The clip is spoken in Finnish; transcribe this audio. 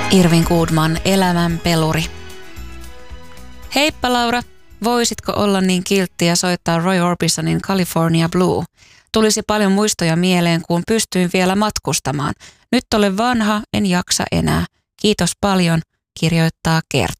Irvin Goodman, Elämän peluri. Heippa Laura, voisitko olla niin kiltti ja soittaa Roy Orbisonin California Blue? Tulisi paljon muistoja mieleen, kun pystyin vielä matkustamaan. Nyt olen vanha, en jaksa enää. Kiitos paljon, kirjoittaa Kert.